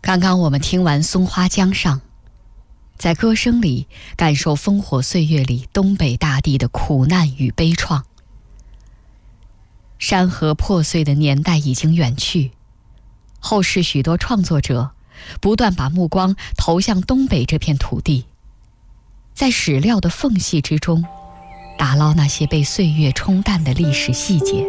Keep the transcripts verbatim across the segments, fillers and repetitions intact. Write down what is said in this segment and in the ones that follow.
刚刚我们听完《松花江上》，在歌声里感受烽火岁月里东北大地的苦难与悲怆。山河破碎的年代已经远去，后世许多创作者不断把目光投向东北这片土地，在史料的缝隙之中打捞那些被岁月冲淡的历史细节。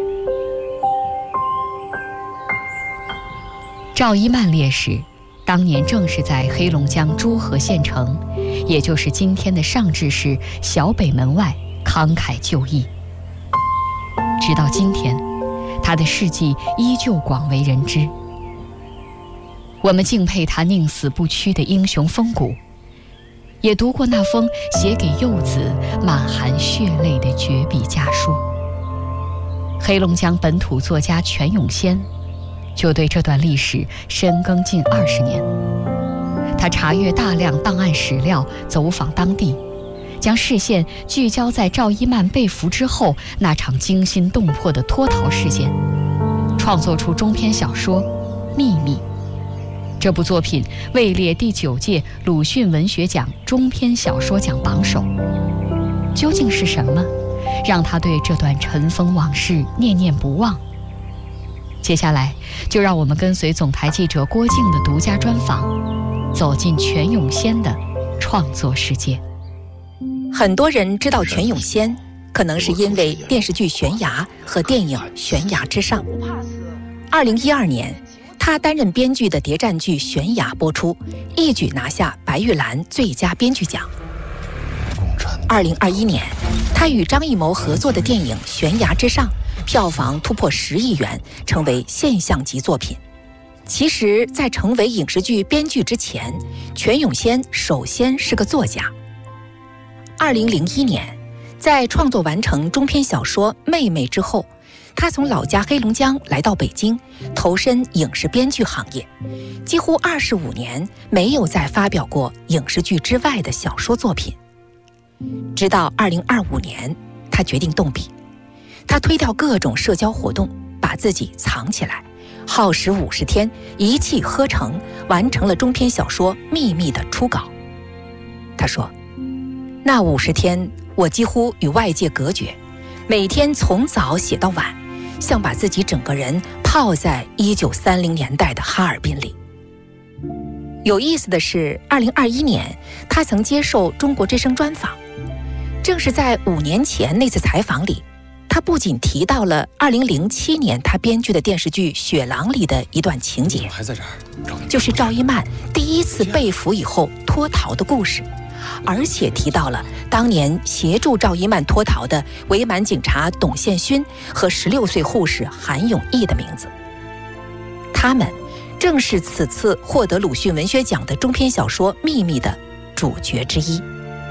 赵一曼烈士当年正是在黑龙江诸河县城，也就是今天的上治市小北门外慷慨就义。直到今天，他的事迹依旧广为人知。我们敬佩他宁死不屈的英雄风骨，也读过那封写给幼子满含血泪的绝笔家书。黑龙江本土作家全永先就对这段历史深耕近二十年。他查阅大量档案史料，走访当地，将视线聚焦在赵一曼被俘之后那场惊心动魄的脱逃事件，创作出中篇小说《秘密》。这部作品位列第九届鲁迅文学奖中篇小说奖榜首。究竟是什么让他对这段尘封往事念念不忘？接下来就让我们跟随总台记者郭靖的独家专访，走进全永先的创作世界。 很多人知道全永先，可能是因为电视剧《悬崖》和电影《悬崖之上》。二零一二年，他担任编剧的谍战剧《悬崖》播出，一举拿下白玉兰最佳编剧奖。二零二一年，他与张艺谋合作的电影《悬崖之上》票房突破十亿元，成为现象级作品。其实，在成为影视剧编剧之前，全永先首先是个作家。二零零一年，在创作完成中篇小说《妹妹》之后，他从老家黑龙江来到北京，投身影视编剧行业，几乎二十五年没有再发表过影视剧之外的小说作品。直到二零二五年，他决定动笔。他推掉各种社交活动，把自己藏起来，耗时五十天，一气呵成完成了中篇小说《秘密》的初稿。他说，那五十天我几乎与外界隔绝，每天从早写到晚，像把自己整个人泡在一九三零年代的哈尔滨里。有意思的是，二零二一年他曾接受中国之声专访，正是在五年前那次采访里，他不仅提到了二零零七年他编剧的电视剧《雪狼》里的一段情节， 还在这儿， 就是赵一曼第一次被俘以后脱逃的故事，而且提到了当年协助赵一曼脱逃的伪满警察董宪勋和十六岁护士韩永义的名字。他们正是此次获得鲁迅文学奖的中篇小说《秘密》的主角之一。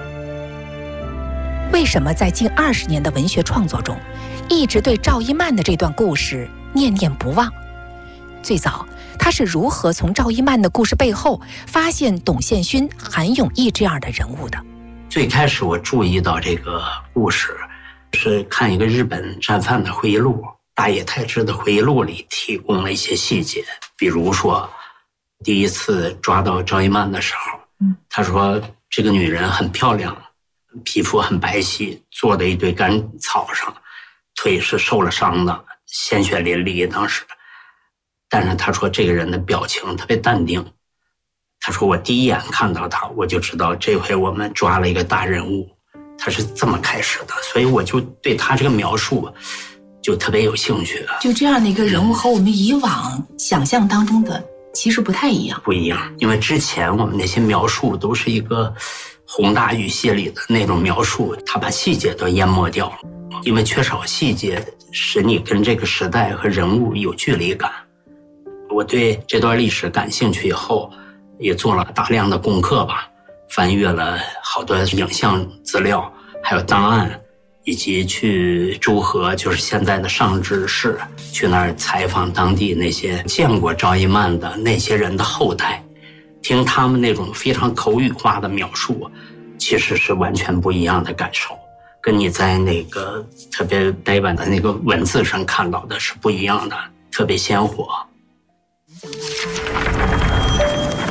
为什么在近二十年的文学创作中，一直对赵一曼的这段故事念念不忘？最早他是如何从赵一曼的故事背后发现董宪勋、韩永义这样的人物的？ 最开始我注意到这个故事，是看一个日本战犯的回忆录，大野太志的回忆录里提供了一些细节，比如说第一次抓到赵一曼的时候，嗯，他说这个女人很漂亮，皮肤很白皙，坐在一堆干草上，腿是受了伤的，鲜血淋漓当时。但是他说这个人的表情特别淡定，他说我第一眼看到他，我就知道这回我们抓了一个大人物，他是这么开始的，所以我就对他这个描述就特别有兴趣。 就这样的一个人物和我们以往想象当中的其实不太一样。 不一样，因为之前我们那些描述都是一个宏大语系里的那种描述，他把细节都淹没掉了，因为缺少细节使你跟这个时代和人物有距离感。我对这段历史感兴趣以后，也做了大量的功课吧，翻阅了好多影像资料，还有档案，以及去诸河，就是现在的上治市，去那儿采访当地那些见过赵一曼的那些人的后代，听他们那种非常口语化的描述，其实是完全不一样的感受，跟你在那个特别呆板的那个文字上看到的是不一样的，特别鲜活。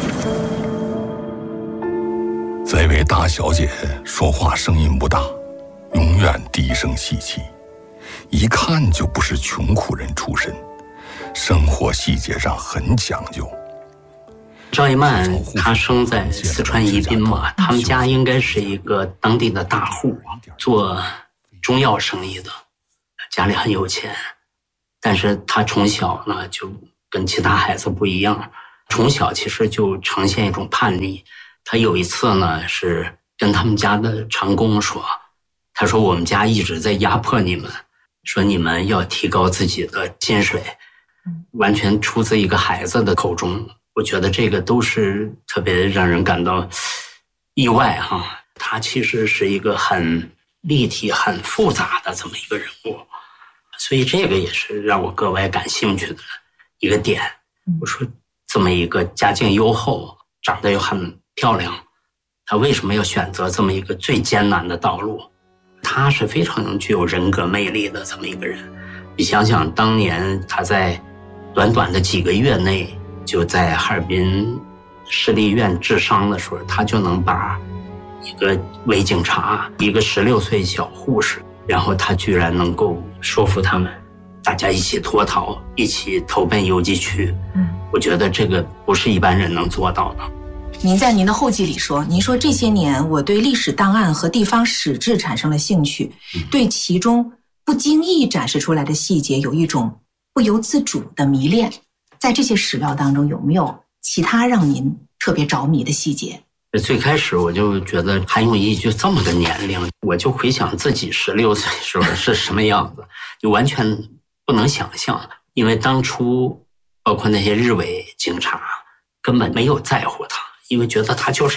大小姐说话声音不大，永远低声细气，一看就不是穷苦人出身，生活细节上很讲究。 赵一曼她生在四川宜宾嘛，他们家应该是一个当地的大户，做中药生意的，家里很有钱。但是她从小呢就跟其他孩子不一样，从小其实就呈现一种叛逆。她有一次呢是跟他们家的长工说，她说我们家一直在压迫你们，说你们要提高自己的薪水，完全出自一个孩子的口中。我觉得这个都是特别让人感到意外哈。他其实是一个很立体、很复杂的这么一个人物，所以这个也是让我格外感兴趣的一个点。我说这么一个家境优厚、长得又很漂亮，他为什么要选择这么一个最艰难的道路？他是非常具有人格魅力的这么一个人。你想想，当年他在短短的几个月内，就在哈尔滨市立医院治伤的时候，他就能把一个伪警察，一个十六岁小护士，然后他居然能够说服他们，大家一起脱逃，一起投奔游击区。嗯，我觉得这个不是一般人能做到的。 您在您的后记里说，您说这些年我对历史档案和地方史志产生了兴趣，对其中不经意展示出来的细节有一种不由自主的迷恋。在这些史料当中，有没有其他让您特别着迷的细节？ 最开始我就觉得韩永义就这么个年龄，我就回想自己十六岁时候是什么样子，就完全不能想象。因为当初包括那些日伪警察根本没有在乎他，因为觉得他就是